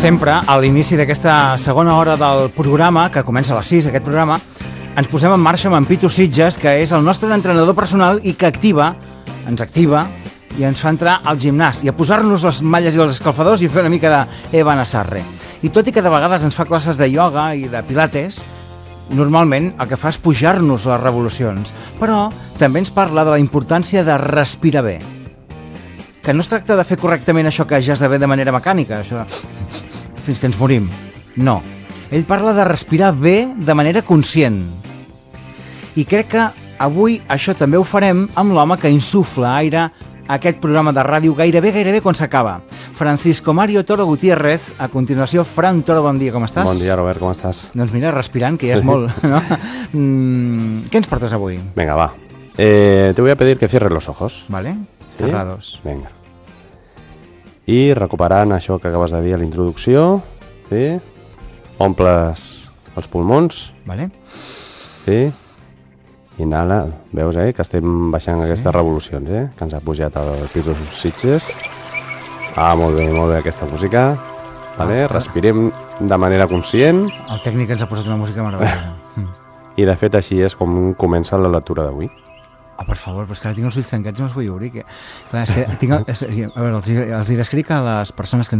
sempre, a l'inici d'aquesta segona hora del programa, que comença a les 6, aquest programa, ens posem en marxa amb en Pitu Sitges, que és el nostre entrenador personal i que ens activa i ens fa entrar al gimnàs i a posar-nos les malles i els escalfadors i fer una mica d'Eva Nassarre. I tot i que de vegades ens fa classes de ioga i de pilates, normalment el que fa és pujar-nos les revolucions, però també ens parla de la importància de respirar bé. Que no es tracta de fer correctament això que ja esdevé de manera mecànica, això fins que ens morim. No. Ell parla de respirar bé de manera conscient. I crec que avui això també ho farem amb l'home que insufla aire a aquest programa de ràdio gairebé quan s'acaba. Francisco Mario Toro Gutiérrez. A continuació, Fran Toro, bon dia, com estàs? Bon dia, Robert, com estàs? Doncs mira, respirant, que ja és molt, no? Què ens portes avui? Venga, va. Te voy a pedir que cierres los ojos. Vale, ¿Sí? cerrados. Venga. I recuperant això que acabes de dir a la introducció, sí? Omples els pulmons, Vale. sí? Inhala, veus, que estem baixant aquestes revolucions, que ens ha pujat el Pitu Sitges. Molt bé aquesta música. Vale? Respirem de manera conscient. El tècnic ens ha posat una música meravellosa. I de fet així és com comença la lectura d'avui. Per favor, però és que ara tinc els ulls tancats i no els vull obrir. Clar, és que a veure, els hi descric a les persones que